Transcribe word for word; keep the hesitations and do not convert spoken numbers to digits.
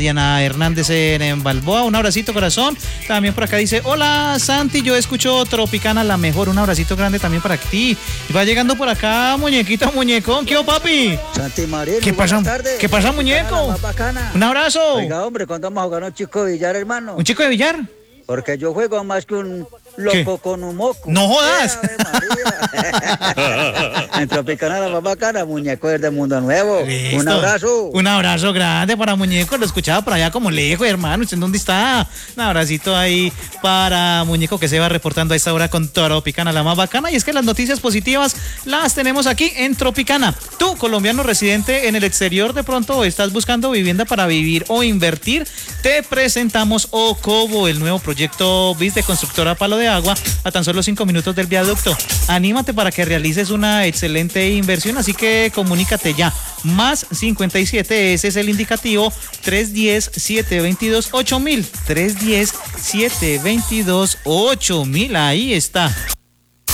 Diana Hernández en, en Balboa, un abracito corazón. También por acá dice, hola Santi, yo escucho Tropicana la mejor, un abracito grande también para ti. Y va llegando por acá muñequito, muñecón, ¿qué hubo, papi? Santi Marín, ¿Qué pasa? ¿Qué pasa, muñeco? Un abrazo. Oiga, hombre, ¿cuándo vamos a jugar un chico de billar, hermano? ¿Un chico de billar? Porque yo juego más que un loco ¿Qué? Con un moco. ¡No jodas! En Tropicana la más bacana, muñeco es de Mundo Nuevo. Listo. Un abrazo. Un abrazo grande para muñeco, lo escuchaba por allá como lejos, hermano. ¿Usted dónde está? Un abracito ahí para muñeco que se va reportando a esta hora con Tropicana la más bacana. Y es que las noticias positivas las tenemos aquí en Tropicana. Tú, colombiano residente en el exterior, de pronto estás buscando vivienda para vivir o invertir, te presentamos Ocobo, el nuevo proyecto B I S de constructora Palo de Agua, a tan solo cinco minutos del viaducto. Anímate para que realices una excelente inversión, así que comunícate ya. Más cincuenta y siete, ese es el indicativo, tres uno cero, siete dos dos, ocho mil. tres uno cero, siete dos dos, ocho mil, ahí está.